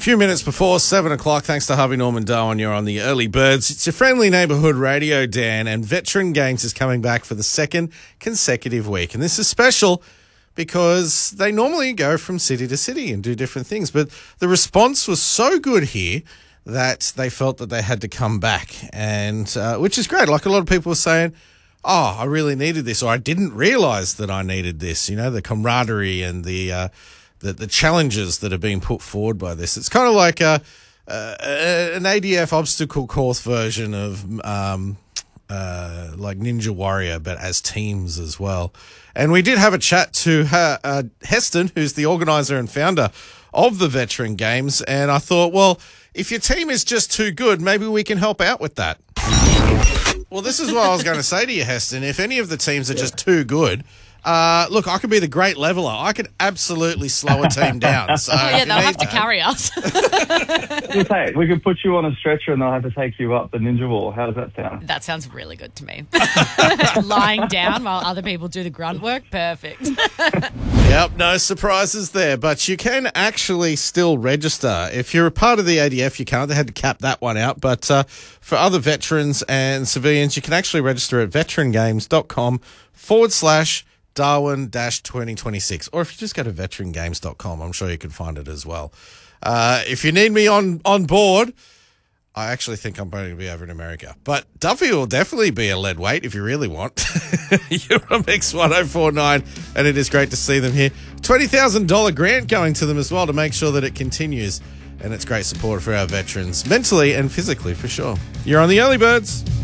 Few minutes before 7 o'clock, thanks to Harvey Norman Darwin, you're on the early birds. It's your friendly neighbourhood radio, Dan, and Veteran Games is coming back for the second consecutive week. And this is special because they normally go from city to city and do different things. But the response was so good here that they felt that they had to come back, and which is great. Like a lot of people were saying, oh, I really needed this, or I didn't realise that I needed this. You know, the camaraderie and the challenges that are being put forward by this. It's kind of like an ADF obstacle course version of like Ninja Warrior, but as teams as well. And we did have a chat to Heston, who's the organiser and founder of the Veteran Games. And I thought, well, if your team is just too good, maybe we can help out with that. Well, this is what I was going to say to you, Heston. If any of the teams are just too good, look, I could be the great leveler. I could absolutely slow a team down. So they'll have to carry us. Hey, we could put you on a stretcher and they'll have to take you up the ninja wall. How does that sound? That sounds really good to me. Lying down while other people do the grunt work, perfect. Yep, no surprises there, but you can actually still register. If you're a part of the ADF, you can't. They had to cap that one out, but for other veterans and civilians, you can actually register at veterangames.com/Darwin-2026. Or if you just go to veterangames.com, I'm sure you can find it as well. If you need me on board, I actually think I'm going to be over in America. But Duffy will definitely be a lead weight if you really want. You're on Mix 1049, and it is great to see them here. $20,000 grant going to them as well to make sure that it continues. And it's great support for our veterans, mentally and physically for sure. You're on the Early Birds.